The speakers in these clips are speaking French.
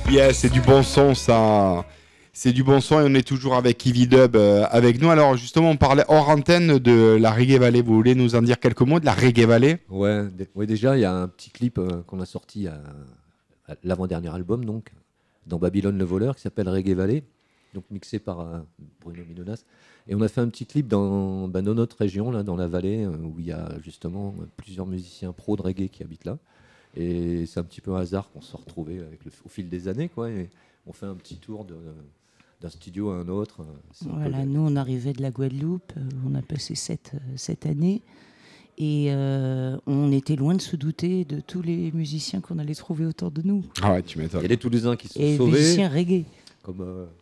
Yeah, c'est du bon son, ça. C'est du bon son et on est toujours avec Ivy Dub avec nous. Alors justement, on parlait hors antenne de la Reggae Valley. Vous voulez nous en dire quelques mots de la Reggae Valley ? Ouais, déjà, il y a un petit clip qu'on a sorti à l'avant-dernier album, donc, dans Babylone le voleur, qui s'appelle Reggae Valley, donc mixé par Bruno Minonas. Et on a fait un petit clip dans notre région, là, dans la vallée, où il y a justement plusieurs musiciens pros de reggae qui habitent là. Et c'est un petit peu un hasard qu'on se soit retrouvés au fil des années, quoi. Et on fait un petit tour d'un studio à un autre. Voilà, nous, on arrivait de la Guadeloupe, on a passé cette année. Et on était loin de se douter de tous les musiciens qu'on allait trouver autour de nous. Ah ouais, tu m'étonnes. Il y a des Toulousains qui sont et sauvés. Et musiciens reggae. Comme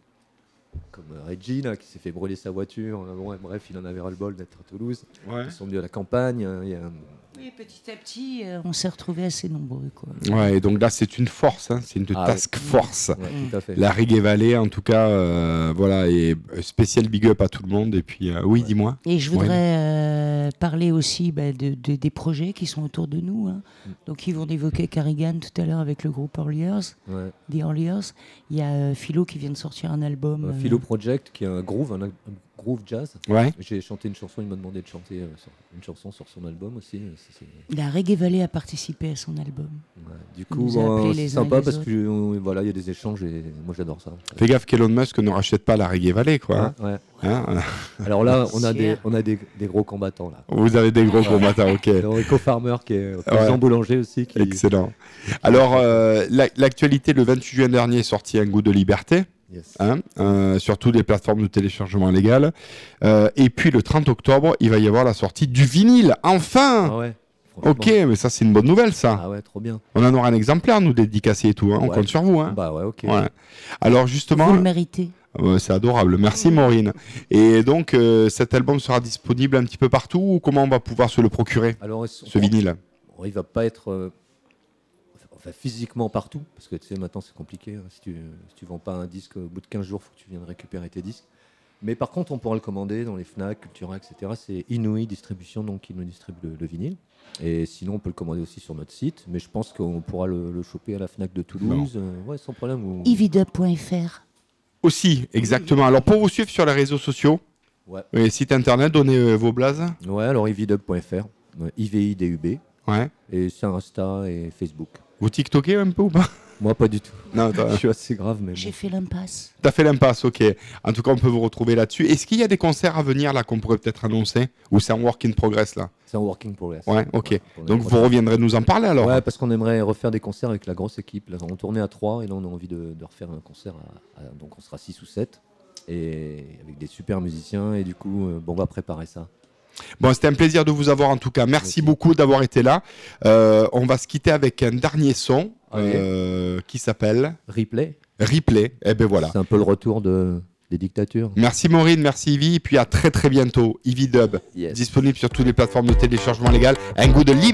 Reggie, là, qui s'est fait brûler sa voiture. Bon, bref, il en avait ras-le-bol d'être à Toulouse. Ouais. Ils sont venus à la campagne. Oui, petit à petit, on s'est retrouvés assez nombreux, quoi. Ouais, et donc là, c'est une force, hein, c'est une task force. Ouais, tout à fait. La Reggae Valley, en tout cas, voilà, et spécial big up à tout le monde. Et puis, oui, dis-moi. Et je voudrais parler aussi des projets qui sont autour de nous. Hein. Donc, ils vont évoquer Carrigan tout à l'heure avec le groupe Earliers, The Earliers. Il y a Philo qui vient de sortir un album. Philo Project, qui est un groove jazz. Ouais. J'ai chanté une chanson, il m'a demandé de chanter une chanson sur son album aussi. La Reggae Valley a participé à son album. Ouais. Du coup, c'est sympa parce que voilà, il y a des échanges et moi j'adore ça. Fais gaffe qu'Elon Musk ne rachète pas la Reggae Valley, quoi. Ouais. Hein Alors là, on a des gros combattants là. Vous avez des gros combattants, ok. Enrico Farmer qui est président boulanger aussi. Excellent. Alors, l'actualité, le 28 juin dernier est sorti Un goût de liberté. Yes. Sur toutes les plateformes de téléchargement légal. Et puis le 30 octobre, il va y avoir la sortie du vinyle. Enfin Ah ouais, ok, mais ça c'est une bonne nouvelle, ça. Ah ouais, trop bien. On en aura un exemplaire, nous, dédicacé et tout. Hein. On compte sur vous. Hein. Bah ouais, ok. Ouais. Alors justement... Vous le méritez. C'est adorable. Merci Maureen. Et donc, cet album sera disponible un petit peu partout ou comment on va pouvoir se le procurer, ce vinyle ? Il va pas être... physiquement partout, parce que tu sais, maintenant c'est compliqué. Hein. Si tu vends pas un disque, au bout de 15 jours, il faut que tu viennes récupérer tes disques. Mais par contre, on pourra le commander dans les Fnac, Cultura, etc. C'est Inouï Distribution, donc qui nous distribue le vinyle. Et sinon, on peut le commander aussi sur notre site. Mais je pense qu'on pourra le choper à la Fnac de Toulouse, sans problème. Ividub.fr. Aussi, exactement. Alors, pour vous suivre sur les réseaux sociaux, site internet, donnez vos blazes. Ouais, alors ividub.fr, IVIDUB. Ouais. Et sur Insta et Facebook. Vous TikTokez un peu ou pas ? Moi, pas du tout. Non, je suis assez grave, mais j'ai fait l'impasse. T'as fait l'impasse, ok. En tout cas, on peut vous retrouver là-dessus. Est-ce qu'il y a des concerts à venir là qu'on pourrait peut-être annoncer ? Ou c'est un work in progress là ? C'est un work in progress. Ouais, ok. Donc vous reviendrez nous en parler alors ? Ouais, parce qu'on aimerait refaire des concerts avec la grosse équipe. Là, on tournait à 3 et là, on a envie de refaire un concert. Donc on sera 6 ou 7. Et avec des super musiciens. Et du coup, on va préparer ça. Bon, c'était un plaisir de vous avoir en tout cas. Merci beaucoup d'avoir été là. On va se quitter avec un dernier son qui s'appelle Replay. Eh ben voilà. C'est un peu le retour des dictatures. Merci Maureen, merci Ivy. Et puis à très très bientôt. Ivy Dub, disponible sur toutes les plateformes de téléchargement légal. Un goût de liberté.